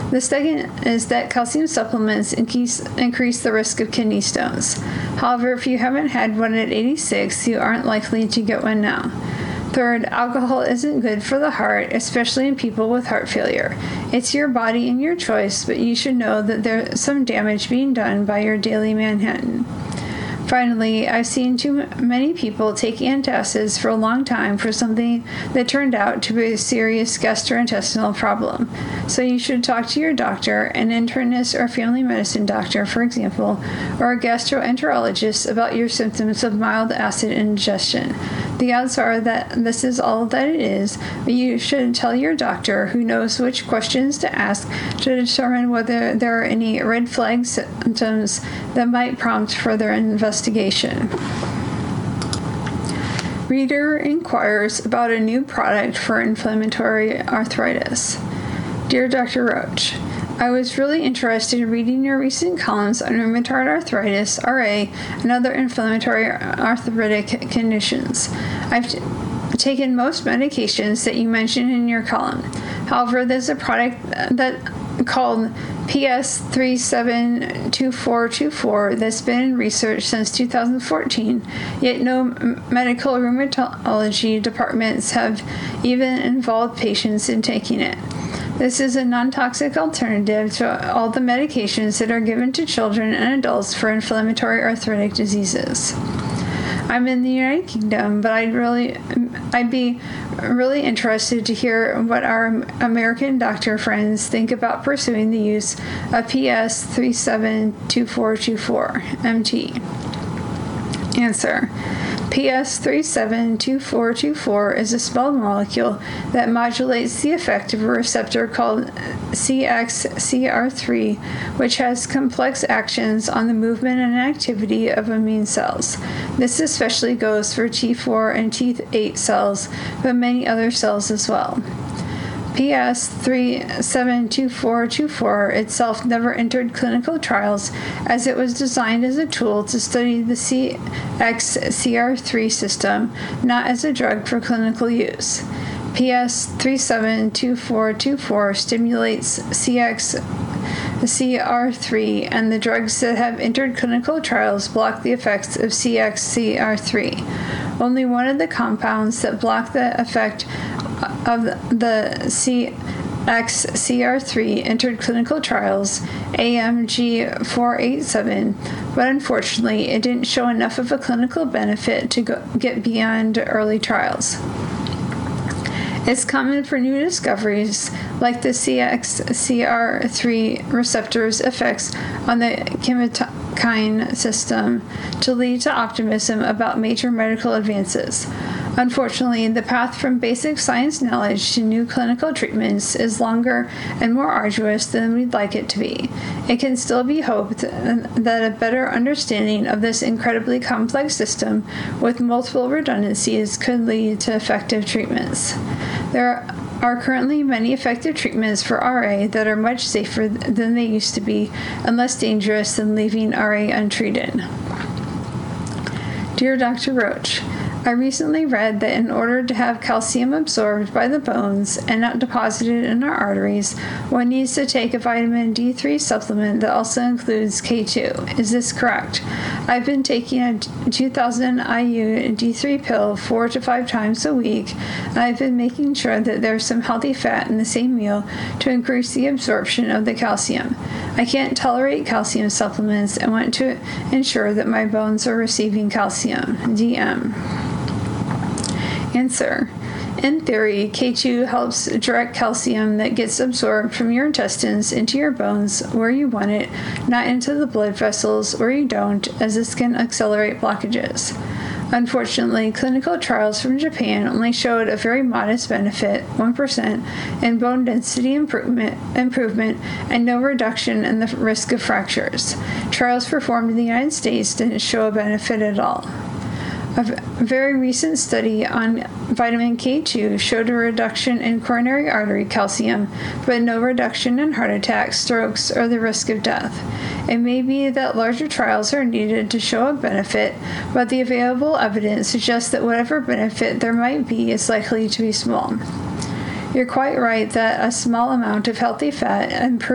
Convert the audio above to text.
The second is that calcium supplements increase the risk of kidney stones. However, if you haven't had one at 86, you aren't likely to get one now. Third, alcohol isn't good for the heart, especially in people with heart failure. It's your body and your choice, but you should know that there's some damage being done by your daily Manhattan. Finally, I've seen too many people take antacids for a long time for something that turned out to be a serious gastrointestinal problem. So you should talk to your doctor, an internist or family medicine doctor, for example, or a gastroenterologist about your symptoms of mild acid indigestion. The odds are that this is all that it is, but you should tell your doctor, who knows which questions to ask, to determine whether there are any red flag symptoms that might prompt further investigation. Reader inquires about a new product for inflammatory arthritis. Dear Dr. Roach, I was really interested in reading your recent columns on rheumatoid arthritis, RA, and other inflammatory arthritic conditions. I've taken most medications that you mentioned in your column. However, there's a product that called PS372424 that's been in research since 2014, yet no medical rheumatology departments have even involved patients in taking it. This is a non-toxic alternative to all the medications that are given to children and adults for inflammatory arthritic diseases. I'm in the United Kingdom, but I'd be really interested to hear what our American doctor friends think about pursuing the use of PS372424 MT. Answer. PS372424 is a small molecule that modulates the effect of a receptor called CXCR3, which has complex actions on the movement and activity of immune cells. This especially goes for T4 and T8 cells, but many other cells as well. PS372424 itself never entered clinical trials, as it was designed as a tool to study the CXCR3 system, not as a drug for clinical use. PS372424 stimulates CXCR3, and the drugs that have entered clinical trials block the effects of CXCR3. Only one of the compounds that block the effect of the CXCR3 entered clinical trials, AMG 487, but unfortunately it didn't show enough of a clinical benefit to get beyond early trials. It's common for new discoveries, like the CXCR3 receptor's effects on the chemokine system, to lead to optimism about major medical advances. Unfortunately, the path from basic science knowledge to new clinical treatments is longer and more arduous than we'd like it to be. It can still be hoped that a better understanding of this incredibly complex system with multiple redundancies could lead to effective treatments. There are currently many effective treatments for RA that are much safer than they used to be and less dangerous than leaving RA untreated. Dear Dr. Roach, I recently read that in order to have calcium absorbed by the bones and not deposited in our arteries, one needs to take a vitamin D3 supplement that also includes K2. Is this correct? I've been taking a 2000 IU D3 pill 4 to 5 times a week, and I've been making sure that there's some healthy fat in the same meal to increase the absorption of the calcium. I can't tolerate calcium supplements and want to ensure that my bones are receiving calcium. DM. Answer. In theory, K2 helps direct calcium that gets absorbed from your intestines into your bones where you want it, not into the blood vessels where you don't, as this can accelerate blockages. Unfortunately, clinical trials from Japan only showed a very modest benefit, 1%, in bone density improvement and no reduction in the risk of fractures. Trials performed in the United States didn't show a benefit at all. A very recent study on vitamin K2 showed a reduction in coronary artery calcium, but no reduction in heart attacks, strokes, or the risk of death. It may be that larger trials are needed to show a benefit, but the available evidence suggests that whatever benefit there might be is likely to be small. You're quite right that a small amount of healthy fat improves